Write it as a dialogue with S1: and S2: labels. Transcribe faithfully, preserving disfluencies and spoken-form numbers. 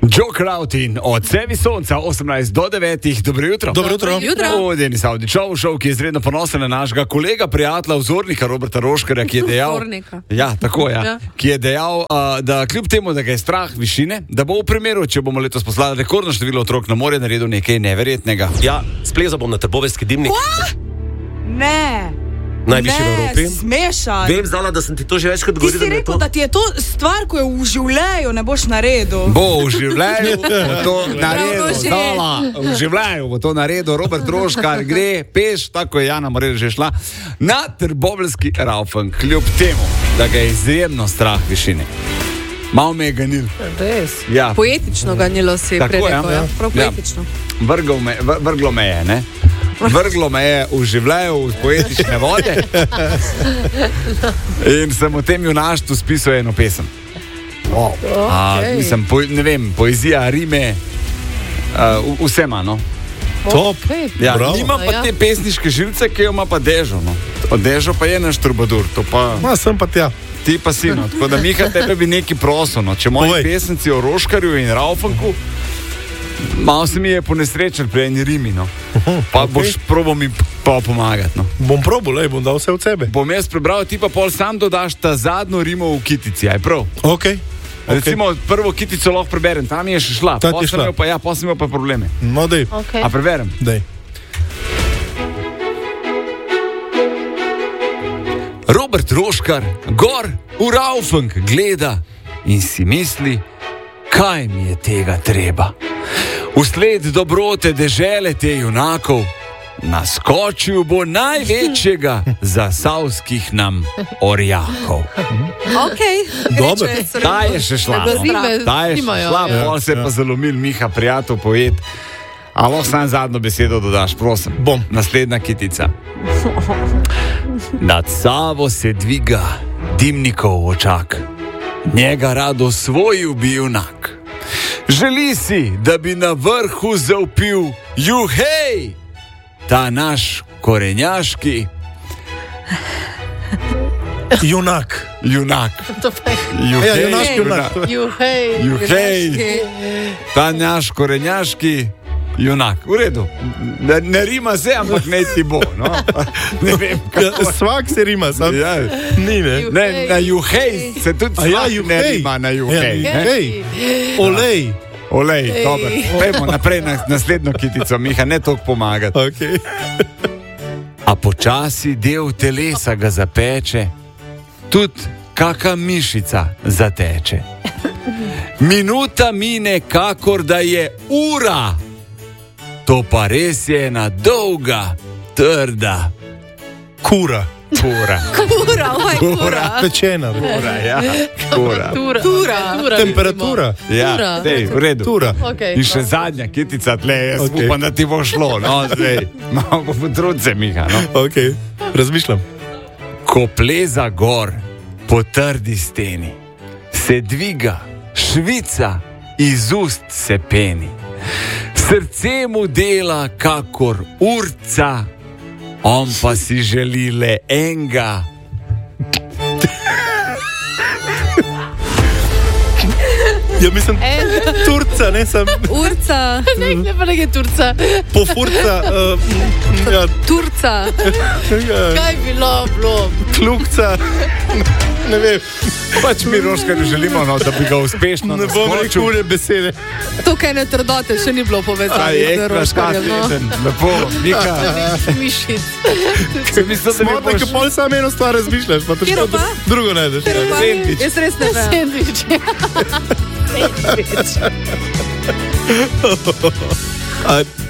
S1: Joe Krautin od Sevi Sonca, osemnajst do devetih. Dobro jutro.
S2: Dobro jutro.
S1: O, Denis Avdičov, šov, ki je izredno ponosen na našega kolega, prijatelja, vzornika Roberta Roškarja, ki je dejal,
S3: Vzornika.
S1: ja, tako, ja,
S3: Ja.
S1: ki je dejal, uh, da kljub temu, da ga je strah višine, da bo v primeru, če bomo letos poslali rekordno število otrok na morje, naredil nekaj neverjetnega.
S2: Ja, splezal bom na Trboveljski dimnik.
S4: Ne.
S2: Najvišji v Evropi.
S4: Ne, smešan.
S2: Vem, znala, da sem ti to že večkrat
S4: Ti
S2: govoril.
S4: si rekel, da ti je to stvar, ko je v življenju ne boš naredil.
S1: Bo v življenju bo to naredil,
S3: že.
S1: znala, v življenju bo to naredil Robert Roškar, gre peš, tako je Jana Morel že šla, na Trboveljski Raufen, kljub temu, da ga je izjemno strah višine. Malo me je ganil.
S3: Res.
S1: Ja.
S3: Poetično ganilo si je
S1: Tako,
S3: prerekel,
S1: ja.
S3: ja. Prav
S1: Ja.
S3: poetično.
S1: Vrglo me, vr- vrglo me je, ne? Vrglo me je v življenju, v poetične vode. In sem v tem junaštvu spisal eno pesem. Wow. A,
S3: Okej.
S1: mislim, po, ne vem, poezija, rime, uh, vse ima, no.
S2: Top.
S3: Okej.
S1: Ja,
S2: Bravo.
S1: nima pa
S3: Ja.
S1: te pesniške žilce, ki jo ima pa Dežo, no. Dežo pa je naš trubadur, to pa
S2: Ma, sem pa tja.
S1: ti pa si, no. Tako da Miha, tebe bi neki prosil, no. Če moji
S2: Povej.
S1: pesnici o Roškarju in Raufenku, malo se mi je ponesrečen pri eni rimi, no. Pa
S2: okej.
S1: boš probal mi pa pomagati, no.
S2: Bom probal, lej, bom dal vse od sebe.
S1: Bom jaz prebral, ti pa pol sam dodaš ta zadnjo rimo v kitici, aj prav?
S2: Ok.
S1: Recimo, prvo kitico lahko preberem, tam je še šla,
S2: Ta ti
S1: pol
S2: je
S1: sem
S2: šla.
S1: imel pa, ja, pol sem imel pa probleme.
S2: No, dej.
S3: Okay.
S1: A preberem?
S2: Dej.
S1: Robert Roškar, gor v Raufenk gleda in si misli, kaj mi je tega treba. Vsled dobrote dežele te junakov, naskočil bo največjega zasavskih nam orjakov.
S3: Okay.
S2: Dobro.
S1: Ta je še šla,
S3: Bez
S1: no.
S3: rime
S1: Ta je še
S3: nimajo,
S1: šla,
S3: ja.
S1: pol se je pa zalomil Miha, prijatelj, poet. A lahko sam zadnjo besedo dodaš, prosim.
S2: Bom.
S1: Naslednja kitica. Nad Savo se dviga dimnikov očak, njega rado osvojil bi junak. Želi si, da bi na vrhu zavpil juhej, ta naš korenjaški
S2: Junak.
S1: junak.
S2: Ja,
S1: Juhej,
S2: junaški junak.
S3: Juhej.
S1: Juhej. Ta naš korenjaški junak. V redu. Ne, ne rima se, ampak ne ti bo. No? Ne vem,
S2: Ja,
S1: kako.
S2: svak se rima, sam.
S1: Ja.
S2: Ni, ne.
S1: Ne, na juhej se tudi
S2: A ja,
S1: svak ne
S2: juhej.
S1: rima na juhej.
S2: Ja,
S1: ne?
S2: hej. Olej.
S1: Olej, dobro. Pejmo naprej na naslednjo kitico, Miha, ne toliko pomagati.
S2: Ok.
S1: A počasi del telesa ga zapeče, tudi kaka mišica zateče. Minuta mine, kakor da je ura, to pa res je ena dolga, trda
S2: Kura.
S1: kura.
S3: Kura, oj, kura.
S2: Pečena.
S1: Kura, ja, kura.
S3: Tura. Tura. Tura.
S2: Temperatura.
S1: Ja,
S3: Tura.
S1: dej, v redu.
S2: Tura.
S3: Okay.
S1: In še zadnja kitica tle, jaz
S2: Okej.
S1: upam, da ti bo šlo, no, zdaj, malo bo potrud se, Miha, no.
S2: Ok. Razmišljam.
S1: Ko pleza gor po trdi steni, se dviga švica, iz ust se peni. Srce mu dela kakor urca, on pa si želi le enega.
S2: Ja, mislim,
S3: En,
S2: Turca, ne sem
S3: urca. Ne, ne pa nekaj Turca.
S2: pofurca, uh, ja,
S3: Turca.
S2: ja,
S3: Kaj bi bilo, bilo?
S2: klukca, ne vem,
S1: Pač mi Roškarju želimo, no, da bi ga uspešno
S2: ne bom rekel ure besede.
S3: To, kaj ne trdote, še ni bilo
S1: A
S3: povezano
S1: je,
S3: z
S1: kraškat,
S3: Roškarjem. No.
S1: lepo, Miha,
S3: Mišic.
S1: sem mislil, da mi
S2: Smotno,
S1: boš...
S2: ki pol samo eno stvar razmišljaš, pa
S3: Katero
S2: težko
S3: pa?
S2: drugo najdeš.
S1: Sendvič.
S3: Jaz res ne vem. Sendvič.
S2: A,